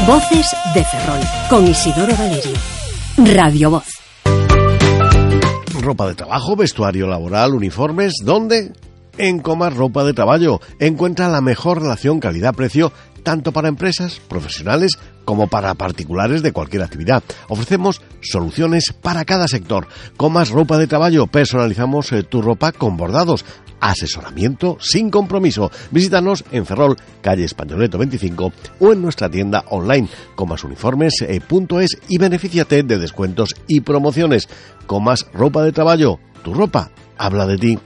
Voces de Ferrol, con Isidoro Valerio. Radio Voz. Ropa de trabajo, vestuario laboral, uniformes, ¿dónde? En Comas Ropa de Traballo. Encuentra la mejor relación calidad-precio tanto para empresas, profesionales, como para particulares de cualquier actividad. Ofrecemos soluciones para cada sector. Comas Ropa de Traballo. Personalizamos tu ropa con bordados. Asesoramiento sin compromiso. Visítanos en Ferrol, calle Españoleto 25, o en nuestra tienda online comasuniformes.es y benefíciate de descuentos y promociones. Comas Ropa de Traballo. Tu ropa habla de ti.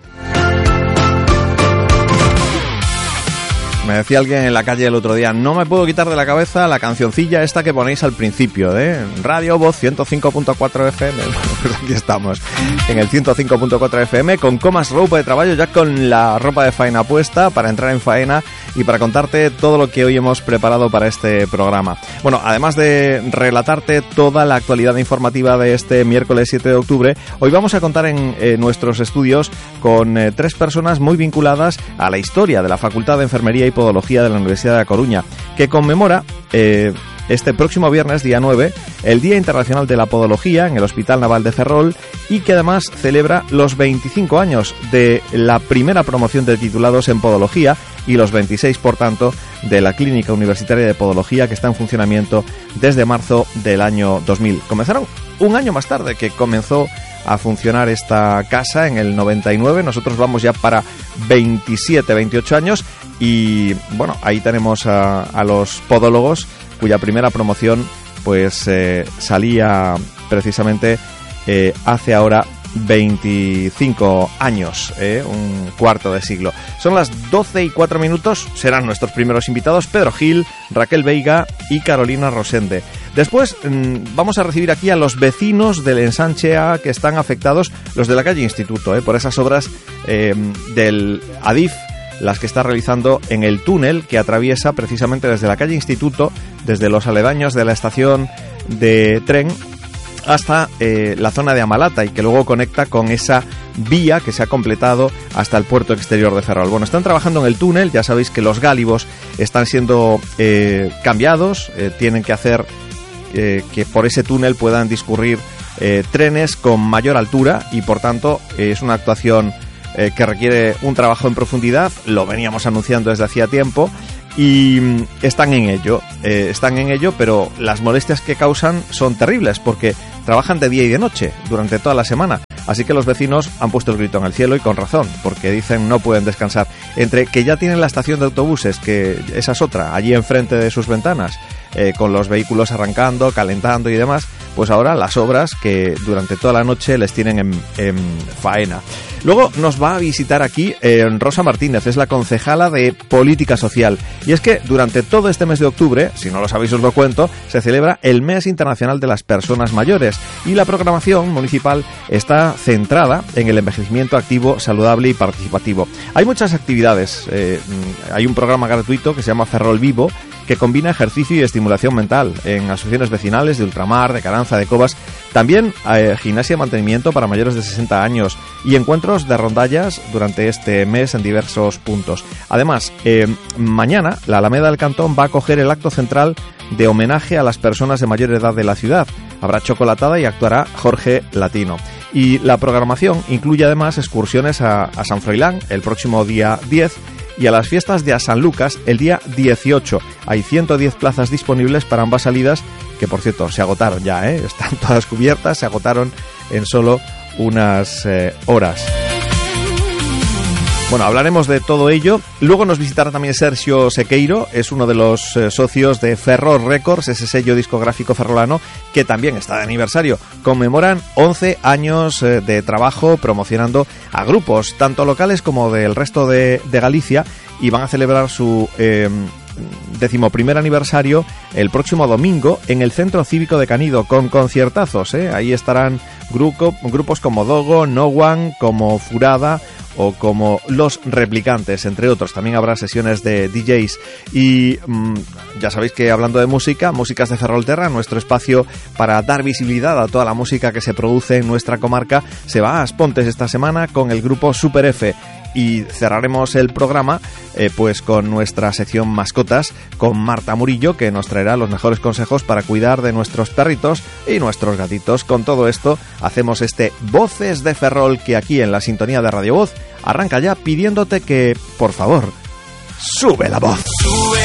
Me decía alguien en la calle el otro día, no me puedo quitar de la cabeza la cancioncilla esta que ponéis al principio, Radio Voz 105.4 FM. Bueno, pues aquí estamos, en el 105.4 FM, con Comas Ropa de Traballo, ya con la ropa de faena puesta, para entrar en faena y para contarte todo lo que hoy hemos preparado para este programa. Bueno, además de relatarte toda la actualidad informativa de este miércoles 7 de octubre, hoy vamos a contar en nuestros estudios con tres personas muy vinculadas a la historia de la Facultad de Enfermería y Podología de la Universidad de A Coruña, que conmemora este próximo viernes, día 9, el Día Internacional de la Podología en el Hospital Naval de Ferrol, y que además celebra los 25 años de la primera promoción de titulados en Podología y los 26, por tanto, de la Clínica Universitaria de Podología, que está en funcionamiento desde marzo del año 2000. Comenzaron un año más tarde que comenzó a funcionar esta casa, en el 99. Nosotros vamos ya para 27, 28 años y bueno, ahí tenemos a los podólogos cuya primera promoción pues salía precisamente hace ahora 25 años, un cuarto de siglo. Son las 12:04, serán nuestros primeros invitados Pedro Gil, Raquel Veiga y Carolina Rosende. Después vamos a recibir aquí a los vecinos del ensanche A que están afectados, los de la calle Instituto, por esas obras del Adif, las que está realizando en el túnel que atraviesa precisamente desde la calle Instituto, desde los aledaños de la estación de tren hasta la zona de Amalata, y que luego conecta con esa vía que se ha completado hasta el puerto exterior de Ferrol. Bueno, están trabajando en el túnel, ya sabéis que los gálibos están siendo cambiados, tienen que hacer que por ese túnel puedan discurrir trenes con mayor altura, y por tanto es una actuación que requiere un trabajo en profundidad. Lo veníamos anunciando desde hacía tiempo y están en ello, pero las molestias que causan son terribles porque trabajan de día y de noche durante toda la semana. Así que los vecinos han puesto el grito en el cielo, y con razón, porque dicen no pueden descansar. Entre que ya tienen la estación de autobuses, que esa es otra, allí enfrente de sus ventanas, con los vehículos arrancando, calentando y demás, pues ahora las obras que durante toda la noche les tienen en faena. Luego nos va a visitar aquí Rosa Martínez, es la concejala de Política Social. Y es que durante todo este mes de octubre, si no lo sabéis os lo cuento, se celebra el Mes Internacional de las Personas Mayores, y la programación municipal está centrada en el envejecimiento activo, saludable y participativo. Hay muchas actividades, hay un programa gratuito que se llama Ferrol Vivo, que combina ejercicio y estimulación mental en asociaciones vecinales de Ultramar, de Caranza, de Cobas. También gimnasia y mantenimiento para mayores de 60 años y encuentros de rondallas durante este mes en diversos puntos. Además, mañana la Alameda del Cantón va a acoger el acto central de homenaje a las personas de mayor edad de la ciudad. Habrá chocolatada y actuará Jorge Latino. Y la programación incluye además excursiones a San Froilán el próximo día 10 y a las fiestas de a San Lucas el día 18. Hay 110 plazas disponibles para ambas salidas, que por cierto se agotaron ya, están todas cubiertas, se agotaron en solo unas horas. Bueno, hablaremos de todo ello. Luego nos visitará también Sergio Sequeiro, es uno de los socios de Ferrol Records, ese sello discográfico ferrolano que también está de aniversario. Conmemoran 11 años de trabajo promocionando a grupos, tanto locales como del resto de Galicia, y van a celebrar su 11º aniversario el próximo domingo en el Centro Cívico de Canido, con conciertazos, Ahí estarán grupos como Dogo, No One, como Furada o como Los Replicantes, entre otros. También habrá sesiones de DJs y ya sabéis que hablando de música, Músicas de Ferrolterra, nuestro espacio para dar visibilidad a toda la música que se produce en nuestra comarca, se va a Aspontes esta semana con el grupo Super F, Y cerraremos el programa pues con nuestra sección mascotas con Marta Murillo, que nos traerá los mejores consejos para cuidar de nuestros perritos y nuestros gatitos. Con todo esto hacemos este Voces de Ferrol, que aquí en la sintonía de Radio Voz arranca ya pidiéndote que, por favor, sube la voz. Sube